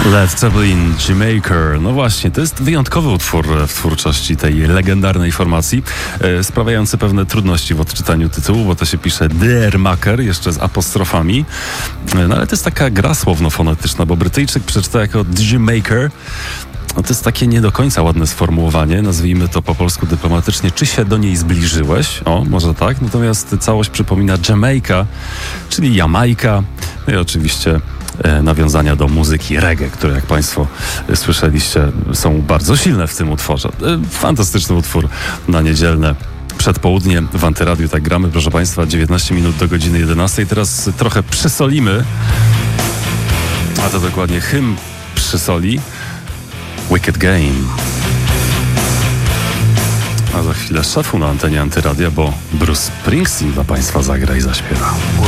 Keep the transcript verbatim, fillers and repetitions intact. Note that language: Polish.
Led Zeppelin, Jamaica. No właśnie, to jest wyjątkowy utwór w twórczości tej legendarnej formacji, e, sprawiający pewne trudności w odczytaniu tytułu, bo to się pisze Der Maker, jeszcze z apostrofami. E, no ale to jest taka gra słowno-fonetyczna, bo Brytyjczyk przeczyta jako Jamaica. No to jest takie nie do końca ładne sformułowanie, nazwijmy to po polsku dyplomatycznie, czy się do niej zbliżyłeś? O, może tak. Natomiast całość przypomina Jamaica, czyli Jamajka. No i oczywiście e, nawiązania do muzyki reggae, które jak Państwo e, słyszeliście, są bardzo silne w tym utworze. E, fantastyczny utwór na niedzielne przedpołudnie w Antyradiu. Tak gramy, proszę Państwa, dziewiętnaście minut do godziny jedenastej. Teraz trochę przysolimy, a to dokładnie hymn przysoli. Wicked Game. A za chwilę szefu na antenie Antyradia, bo Bruce Springsteen dla Państwa zagra i zaśpiewa.